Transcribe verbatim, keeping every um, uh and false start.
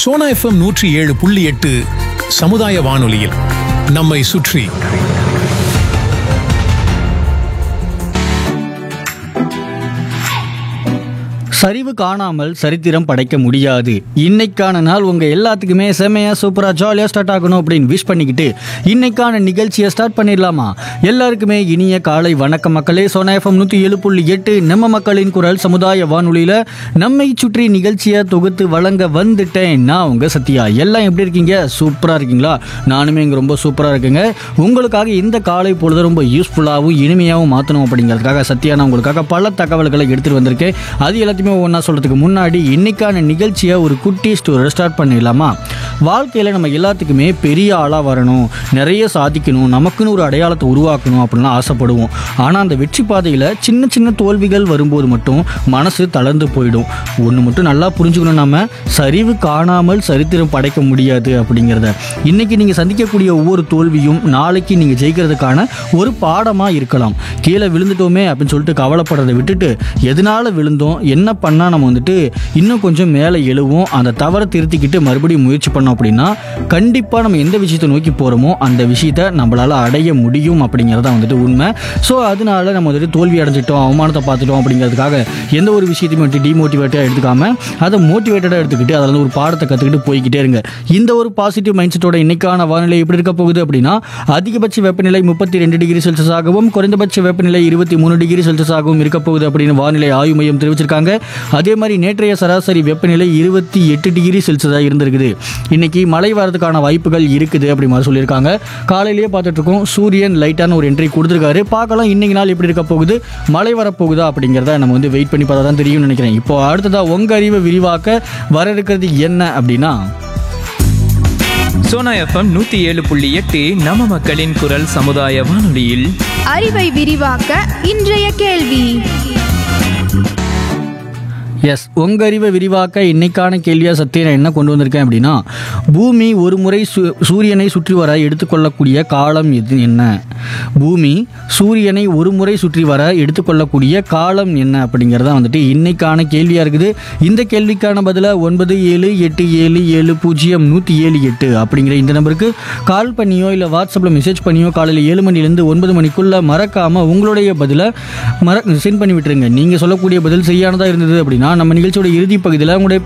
Sona FM நூற்றி ஏழு புள்ளி எட்டு சமுதாய வானொலியில் நம்மை சுற்றி. சரிவு காணாமல் சரித்திரம் படைக்க முடியாது. இன்னைக்கான நாள் உங்க எல்லாத்துக்குமே செமையா சூப்பரா ஜாலியா ஸ்டார்ட் ஆகணும் அப்படின்னு விஷ் பண்ணிக்கிட்டு இன்னைக்கான நிகழ்ச்சியை ஸ்டார்ட் பண்ணிடலாமா? எல்லாருக்குமே இனிய காலை வணக்கம் மக்களே. சோனா எஃப்எம் நூற்றி ஏழு புள்ளி எட்டு நம்ம மக்களின் குரல் சமுதாய வானொலியில நம்மை சுற்றி நிகழ்ச்சியை தொகுத்து வழங்க வந்துட்டேன். நான் உங்க சத்யா. எல்லாம் எப்படி இருக்கீங்க? சூப்பரா இருக்கீங்களா? நானுமே இங்க ரொம்ப சூப்பரா இருக்குங்க. உங்களுக்காக இந்த காலை பொழுது ரொம்ப யூஸ்ஃபுல்லாகவும் இனிமையாகவும் மாற்றணும் அப்படிங்கிறதுக்காக சத்யா நான் உங்களுக்காக பல தகவல்களை எடுத்துட்டு வந்திருக்கேன். அது எல்லாத்தையுமே ஒன்றா சொல்கிறதுக்கு முன்னாடி இன்னைக்கான நிகழ்ச்சியை ஒரு குட்டி ஸ்டோரி ஸ்டார்ட் பண்ணிடலாமா? வாழ்க்கையில் நம்ம எல்லாத்துக்குமே பெரிய ஆளாக வரணும், நிறைய சாதிக்கணும், நமக்குன்னு ஒரு அடையாளத்தை உருவாக்கணும் அப்படின்லாம் ஆசைப்படுவோம். ஆனால் அந்த வெற்றி பாதையில் சின்ன சின்ன தோல்விகள் வரும்போது மட்டும் மனசு தளர்ந்து போயிடும். ஒன்று மட்டும் நல்லா புரிஞ்சுக்கணும், நம்ம சரிவு காணாமல் சரித்திரம் படைக்க முடியாது அப்படிங்கிறத. இன்றைக்கி நீங்கள் சந்திக்கக்கூடிய ஒவ்வொரு தோல்வியும் நாளைக்கு நீங்கள் ஜெயிக்கிறதுக்கான ஒரு பாடமாக இருக்கலாம். கீழே விழுந்துட்டோமே அப்படின்னு சொல்லிட்டு கவலைப்படுறதை விட்டுட்டு எதனால் விழுந்தோம், என்ன பண்ணால் நம்ம வந்துட்டு இன்னும் கொஞ்சம் மேலே எழுவோம், அந்த தவறை திருத்திக்கிட்டு மறுபடியும் முயற்சி பண்ணோம் அப்படின்னா கண்டிப்பாக நம்ம எந்த விஷயத்தை நோக்கி போகிறோமோ அந்த விஷயத்தை நம்மளால் அடைய முடியும் அப்படிங்கிறத வந்துட்டு உண்மை. ஸோ அதனால நம்ம வந்துட்டு தோல்வி அடைஞ்சிட்டோம், அவமானத்தை பார்த்துட்டோம் அப்படிங்கிறதுக்காக எந்த ஒரு விஷயத்தையும் வந்துட்டு டிமோட்டிவேட்டாக எடுத்துக்காம அதை மோட்டிவேட்டடாக எடுத்துக்கிட்டு அதில் ஒரு பாடத்தை கற்றுக்கிட்டு போய்கிட்டே இருங்க. இந்த ஒரு பாசிட்டிவ் மைண்ட் செட்டோட இன்னைக்கான வானிலை எப்படி இருக்க போகுது அப்படின்னா, அதிகபட்ச வெப்பநிலை முப்பத்தி ரெண்டு டிகிரி செல்சியஸ் ஆகவும் குறைந்தபட்ச வெப்பநிலை இருபத்தி மூணு டிகிரி செல்சியஸ் ஆகவும் இருக்க போகுது அப்படின்னு வானிலை ஆய்வு மையம் தெரிவிச்சிருக்காங்க. அதே மாதிரி நேற்றைய சராசரி வெப்பநிலை இருபத்தி எட்டு டிகிரி செல்சியஸாக இருந்திருக்குது. இன்னைக்கு மழை வரதுக்கான வாய்ப்புகள் இருக்குது அப்படி மாதிரி சொல்லியிருக்காங்க. காலையிலேயே பார்த்துட்டு இருக்கோம், சூரியன் லைட்டான ஒரு என்ட்ரி கொடுத்துருக்காரு. பார்க்கலாம் இன்னைக்கு நாள் எப்படி இருக்க போகுது, மழை வரப்போகுதா அப்படிங்கிறத நம்ம வந்து வெயிட் பண்ணி பார்த்தா தான் தெரியும்னு நினைக்கிறேன். இப்போ அடுத்ததா உங்க அறிவை விரிவாக்க வர இருக்கிறது என்ன அப்படின்னா, சோனா எஃப்எம் நூத்தி ஏழு புள்ளி எட்டு நம்ம மக்களின் குரல் சமுதாய வானொலியில் அறிவை விரிவாக்க இன்றைய கேள்வி. எஸ், உங்க அறிவை விரிவாக்க இன்னைக்கான கேள்வியாக சத்திய நான் என்ன கொண்டு வந்திருக்கேன் அப்படின்னா, பூமி ஒரு முறை சூரியனை சுற்றி வர எடுத்துக்கொள்ளக்கூடிய காலம் எது என்ன? பூமி சூரியனை ஒரு முறை சுற்றி வர எடுத்துக்கொள்ளக்கூடிய காலம் என்ன அப்படிங்கிறத வந்துட்டு இன்னைக்கான கேள்வியாக இருக்குது. இந்த கேள்விக்கான பதிலை ஒன்பது ஏழு எட்டு ஏழு ஏழு பூஜ்ஜியம் நூற்றி ஏழு எட்டு அப்படிங்கிற இந்த நம்பருக்கு கால் பண்ணியோ இல்லை வாட்ஸ்அப்பில் மெசேஜ் பண்ணியோ காலையில் ஏழு மணிலேருந்து ஒன்பது மணிக்குள்ளே மறக்காமல் உங்களுடைய பதிலை மற சென்ட் பண்ணி விட்டுருங்க. நீங்கள் சொல்லக்கூடிய பதில் சரியானதாக இருந்தது அப்படின்னா நம்ம நிகழ்ச்சியோட இறுதி பகுதியில் உங்களுடைய